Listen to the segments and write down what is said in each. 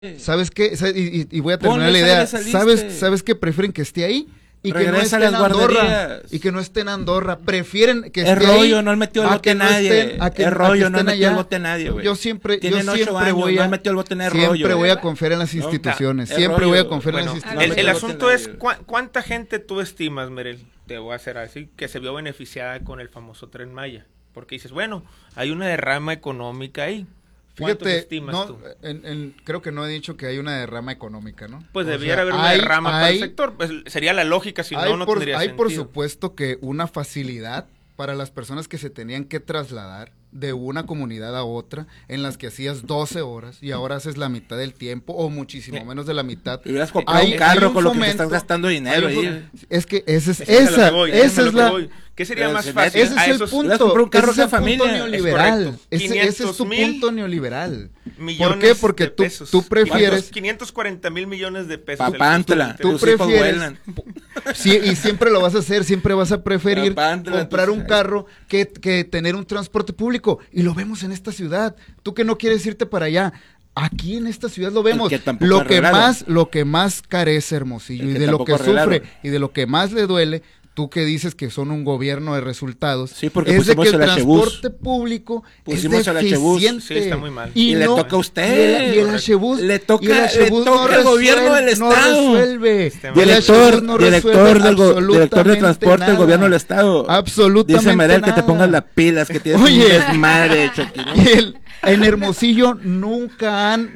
¿Sabes qué? Y voy a terminar Ponle, la idea. saliste. ¿Sabes qué? Prefieren que esté ahí y que no Regresa esté a en las Andorra. guarderías. Y que no esté en Andorra. Prefieren que Es esté rollo, ahí no han metido el a bote que a no nadie. estén- a que- Es a que rollo, no han estén metido el allá. bote a nadie, güey. Yo siempre Tienen 8 voy años, a, no han metido el bote en el siempre rollo. voy a ¿verdad? confiar en las instituciones. es Siempre rollo. voy a confiar en Bueno, las No instituciones. el metió asunto bote es nadie. ¿cuánta gente tú estimas, Merel, te voy a hacer así, que se vio beneficiada con el famoso Tren Maya? Porque dices, bueno, hay una derrama económica ahí. ¿Cuántos Fíjate, estimas no, tú? creo que no he dicho que hay una derrama económica, ¿no? Pues O debiera sea, haber una derrama para el hay- sector. Pues sería la lógica, si hay no por, tendría hay sentido. por supuesto que una facilidad para las personas que se tenían que trasladar de una comunidad a otra, en las que hacías 12 horas y ahora haces la mitad del tiempo o muchísimo menos de la mitad. Te hubieras comprado Hay- un carro hay con lo que te fomento, estás gastando dinero hay un ahí. Es que esa es Eso es a lo esa, que voy, esa eso a lo es que la voy. ¿Qué sería Pero más se fácil? ese es A el esos punto, hubieras comprado un carro ese es el cada punto familia. neoliberal, correcto. ese es tu 500,000 punto neoliberal. ¿Por millones qué? Porque de tú pesos. prefieres 540 mil millones de pesos. el Papántla, costo del tú tus hijos prefieres- vuelan. Sí, y siempre lo vas a hacer, siempre vas a preferir Papántala, comprar tú un sabes. carro que tener un transporte público. Y lo vemos en esta ciudad. Tú que no quieres irte para allá. Aquí en esta ciudad lo vemos. El que tampoco Lo que arreglaron. lo que más carece Hermosillo El y que de lo que tampoco sufre arreglaron. y de lo que más le duele, tú que dices que son un gobierno de resultados, Sí, porque es de que pusimos el el H-Bus. transporte público Pusimos es el H-Bus. deficiente. Sí, está muy mal. Y le toca a usted. Y el H-Bus. Le toca- y el le H-Bus toca al gobierno del No Estado. resuelve. Este Y el Director, H-Bus no director, resuelve director de absolutamente transporte del nada. gobierno del Estado. Absolutamente Dice Merel que te nada. pongas las pilas, que tienes Oye. un desmadre hecho aquí, ¿no? Y en Hermosillo nunca han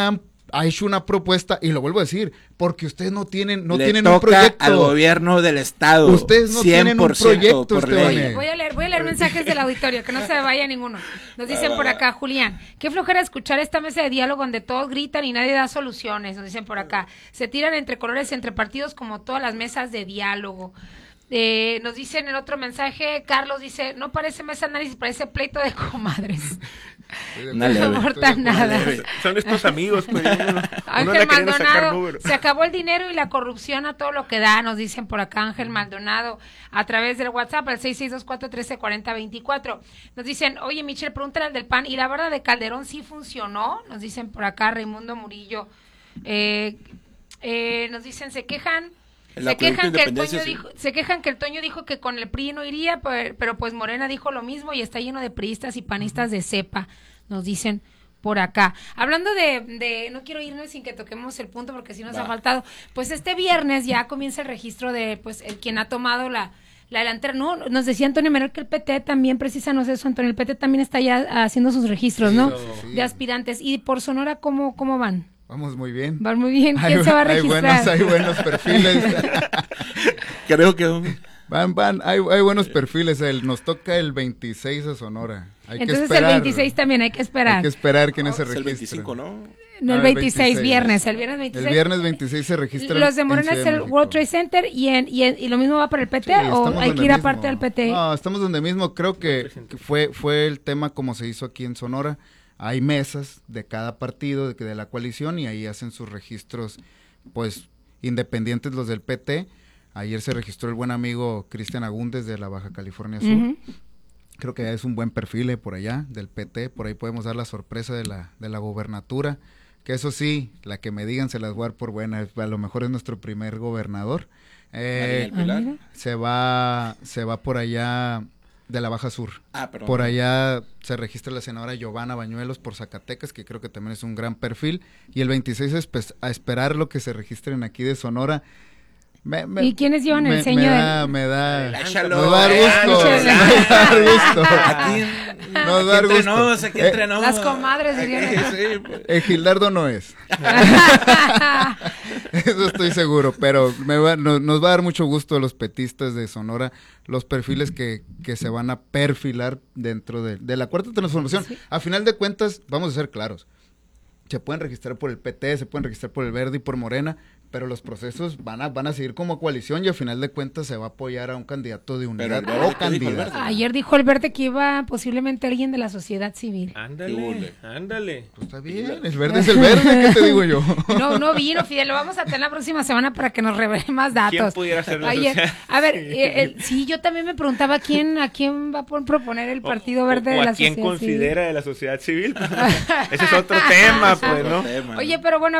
ha hecho una propuesta, y lo vuelvo a decir, porque ustedes no tienen Le un toca proyecto. al gobierno del Estado. Ustedes no tienen un 100% proyecto, por Esteban. ley. Voy a leer mensajes del auditorio, que no se me vaya ninguno. Nos dicen por acá, Julián, qué flojera escuchar esta mesa de diálogo donde todos gritan y nadie da soluciones. Nos dicen por acá, se tiran entre colores, entre partidos, como todas las mesas de diálogo. Nos dicen en otro mensaje, Carlos dice, no parece mesa de análisis, parece pleito de comadres. Una No leve. aporta nada. Son estos amigos, pues. Uno Ángel anda queriendo sacar Maldonado, número. se acabó el dinero y la corrupción a todo lo que da, nos dicen por acá Ángel Maldonado, a través del WhatsApp, al 6624-1340-24. Nos dicen, oye Michelle, pregúntale al del PAN, ¿y la verdad de Calderón sí funcionó? Nos dicen por acá Raimundo Murillo. Nos dicen, se quejan que el Toño dijo que con el PRI no iría, pero pues Morena dijo lo mismo y está lleno de priistas y panistas de cepa, nos dicen por acá. Hablando de no quiero irnos sin que toquemos el punto porque sí nos ha faltado, pues este viernes ya comienza el registro de pues el quien ha tomado la delantera. No, nos decía Antonio Merel que el PT también, precísanos eso, Antonio, el PT también está ya haciendo sus registros, ¿no? Sí. De aspirantes. Y por Sonora, ¿cómo van? Vamos muy bien. Van muy bien. ¿Quién se va a registrar? Hay buenos perfiles. Creo que Hay buenos perfiles. Nos toca el 26 a Sonora. Hay que Entonces esperar. el 26 también hay que esperar. Hay que esperar quiénes se es el registran. 25, ¿no? No, el Ah, 26, viernes, el viernes 26. El viernes 26 se registran. Los de Morena en es Ciudad el de México. World Trade Center y lo mismo va para el PT Sí, o estamos hay donde que ir mismo. aparte del PT. No, estamos donde mismo. Creo que fue el tema como se hizo aquí en Sonora. Hay mesas de cada partido de la coalición y ahí hacen sus registros, pues, independientes los del PT. Ayer se registró el buen amigo Cristian Agúndez de la Baja California Sur. Ujú. Creo que es un buen perfil por allá, del PT. Por ahí podemos dar la sorpresa de la gobernatura. Que eso sí, la que me digan se las voy a dar por buena. A lo mejor es nuestro primer gobernador. María del Pilar. mira. Se va por allá de la Baja Sur. Perdón. Por allá se registra la senadora Giovanna Bañuelos por Zacatecas, que creo que también es un gran perfil. Y el 26 a esperar lo que se registren aquí de Sonora. ¿Y quiénes llevan el ceño Me da Échalo, gusto. Nos da gusto. Aquí Nos da gusto. aquí entre nos. Las comadres dirían. Sí, pues. Gildardo no es. Eso estoy seguro, pero nos va a dar mucho gusto a los petistas de Sonora, los perfiles que se van a perfilar dentro de la Cuarta Transformación. Sí. A final de cuentas, vamos a ser claros, se pueden registrar por el PT, se pueden registrar por el Verde y por Morena, pero los procesos van a seguir como coalición y al final de cuentas se va a apoyar a un candidato de unidad Pero el o Verde, ¿qué dijo el candidata. Verde? Ayer dijo el Verde que iba posiblemente alguien de la sociedad civil. Ándale, ándale. Pues está bien, el verde es el verde, ¿qué te digo yo? No vino, Fidel, lo vamos a tener la próxima semana para que nos revele más datos. ¿Quién pudiera ser la Ayer, sociedad? a ver, sí, yo también me preguntaba a quién va a proponer el Partido Verde de o la a quién sociedad considera civil. de la sociedad civil. Ese es otro tema, pues, ¿no? Otro tema, Oye, ¿no? pero bueno,